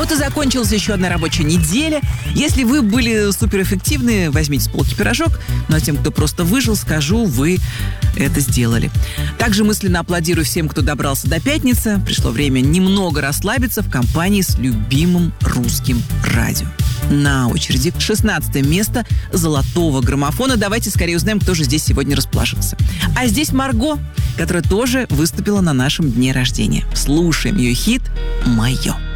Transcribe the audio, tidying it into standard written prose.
Вот и закончилась еще одна рабочая неделя. Если вы были суперэффективны, возьмите с полки пирожок. Ну а тем, кто просто выжил, скажу, вы это сделали. Также мысленно аплодирую всем, кто добрался до пятницы. Пришло время немного расслабиться в компании с любимым русским радио. На очереди 16 место золотого граммофона. Давайте скорее узнаем, кто же здесь сегодня расположился. А здесь Марго, которая тоже выступила на нашем дне рождения. Слушаем ее хит «Мое».